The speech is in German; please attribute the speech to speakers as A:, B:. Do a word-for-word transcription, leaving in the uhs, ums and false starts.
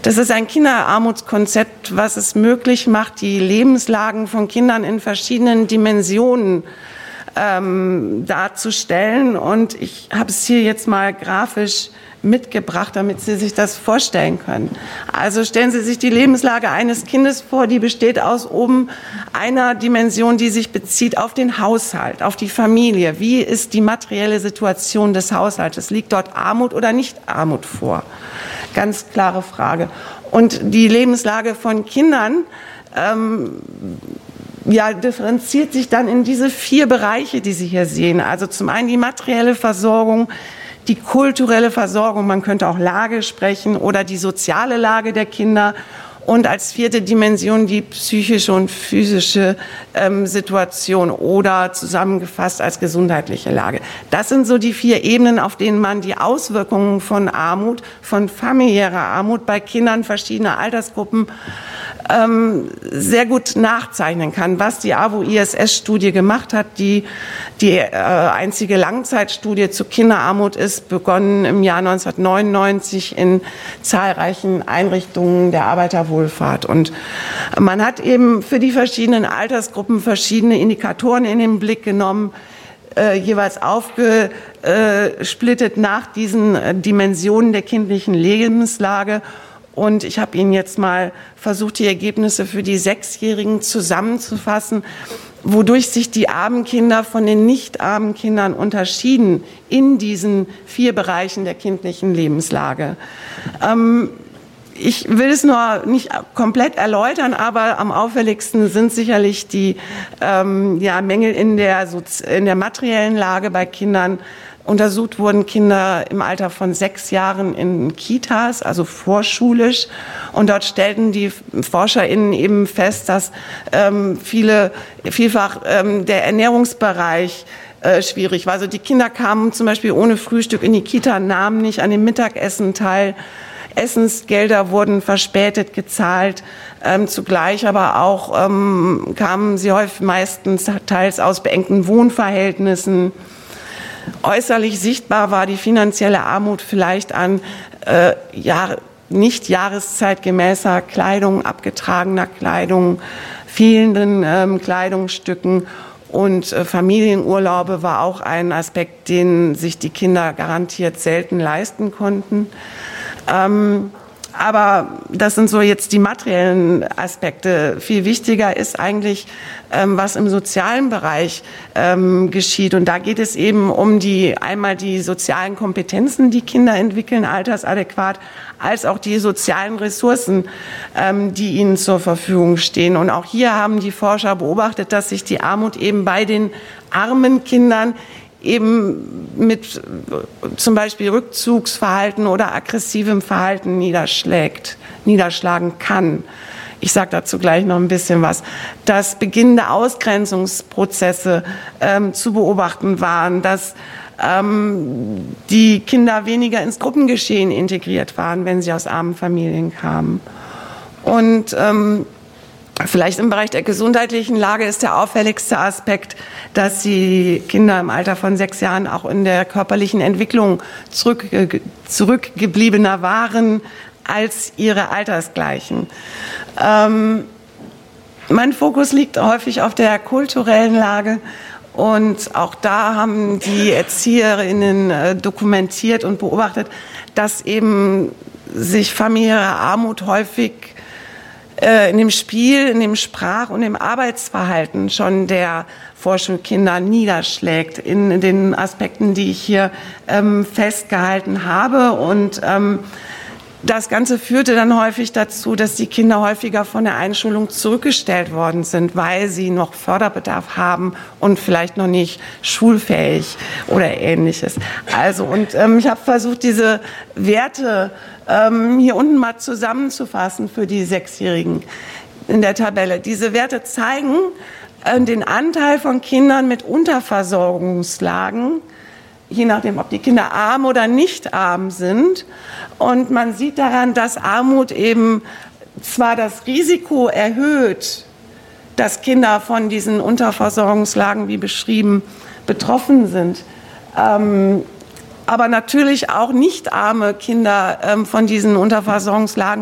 A: Das ist ein Kinderarmutskonzept, was es möglich macht, die Lebenslagen von Kindern in verschiedenen Dimensionen ähm, darzustellen. Und ich habe es hier jetzt mal grafisch mitgebracht, damit Sie sich das vorstellen können. Also stellen Sie sich die Lebenslage eines Kindes vor, die besteht aus oben einer Dimension, die sich bezieht auf den Haushalt, auf die Familie. Wie ist die materielle Situation des Haushaltes? Liegt dort Armut oder nicht Armut vor? Ganz klare Frage. Und die Lebenslage von Kindern ähm, ja, differenziert sich dann in diese vier Bereiche, die Sie hier sehen. Also zum einen die materielle Versorgung, die kulturelle Versorgung, man könnte auch Lage sprechen, oder die soziale Lage der Kinder. Und als vierte Dimension die psychische und physische ähm, Situation oder zusammengefasst als gesundheitliche Lage. Das sind so die vier Ebenen, auf denen man die Auswirkungen von Armut, von familiärer Armut bei Kindern verschiedener Altersgruppen ähm, sehr gut nachzeichnen kann. Was die A W O-I S S-Studie gemacht hat, die die äh, einzige Langzeitstudie zu Kinderarmut ist, begonnen im Jahr neunzehnhundertneunundneunzig in zahlreichen Einrichtungen der Arbeiterwohlfahrt. Und man hat eben für die verschiedenen Altersgruppen verschiedene Indikatoren in den Blick genommen, äh, jeweils aufgesplittet nach diesen äh, Dimensionen der kindlichen Lebenslage. Und ich habe Ihnen jetzt mal versucht, die Ergebnisse für die Sechsjährigen zusammenzufassen, wodurch sich die armen Kinder von den nicht armen Kindern unterschieden in diesen vier Bereichen der kindlichen Lebenslage. Ähm, ich will es nur nicht komplett erläutern, aber am auffälligsten sind sicherlich die ähm, ja, Mängel in der, in der materiellen Lage bei Kindern. Untersucht wurden Kinder im Alter von sechs Jahren in Kitas, also vorschulisch. Und dort stellten die ForscherInnen eben fest, dass ähm, viele, vielfach ähm, der Ernährungsbereich äh, schwierig war. Also die Kinder kamen zum Beispiel ohne Frühstück in die Kita, nahmen nicht an dem Mittagessen teil. Essensgelder wurden verspätet gezahlt, ähm, zugleich aber auch ähm, kamen sie häufig meistens teils aus beengten Wohnverhältnissen. Äußerlich sichtbar war die finanzielle Armut vielleicht an äh, Jahr, nicht jahreszeitgemäßer Kleidung, abgetragener Kleidung, fehlenden ähm, Kleidungsstücken, und äh, Familienurlaube war auch ein Aspekt, den sich die Kinder garantiert selten leisten konnten. Ähm, Aber das sind so jetzt die materiellen Aspekte. Viel wichtiger ist eigentlich, ähm, was im sozialen Bereich ähm, geschieht. Und da geht es eben um die, einmal die sozialen Kompetenzen, die Kinder entwickeln, altersadäquat, als auch die sozialen Ressourcen, ähm, die ihnen zur Verfügung stehen. Und auch hier haben die Forscher beobachtet, dass sich die Armut eben bei den armen Kindern eben mit zum Beispiel Rückzugsverhalten oder aggressivem Verhalten niederschlägt, niederschlagen kann. Ich sage dazu gleich noch ein bisschen was. Dass beginnende Ausgrenzungsprozesse ähm, zu beobachten waren, dass ähm, die Kinder weniger ins Gruppengeschehen integriert waren, wenn sie aus armen Familien kamen. Und ähm, vielleicht im Bereich der gesundheitlichen Lage ist der auffälligste Aspekt, dass die Kinder im Alter von sechs Jahren auch in der körperlichen Entwicklung zurück, zurückgebliebener waren als ihre Altersgleichen. Ähm, mein Fokus liegt häufig auf der kulturellen Lage. Und auch da haben die ErzieherInnen äh, dokumentiert und beobachtet, dass eben sich familiäre Armut häufig in dem Spiel, in dem Sprach- und im Arbeitsverhalten schon der Vorschulkinder niederschlägt, in den Aspekten, die ich hier ähm, festgehalten habe. Und ähm, das Ganze führte dann häufig dazu, dass die Kinder häufiger von der Einschulung zurückgestellt worden sind, weil sie noch Förderbedarf haben und vielleicht noch nicht schulfähig oder Ähnliches. Also, und ähm, ich habe versucht, diese Werte ähm, hier unten mal zusammenzufassen für die Sechsjährigen in der Tabelle. Diese Werte zeigen äh, den Anteil von Kindern mit Unterversorgungslagen, je nachdem, ob die Kinder arm oder nicht arm sind. Und man sieht daran, dass Armut eben zwar das Risiko erhöht, dass Kinder von diesen Unterversorgungslagen, wie beschrieben, betroffen sind, ähm, aber natürlich auch nicht arme Kinder ähm, von diesen Unterversorgungslagen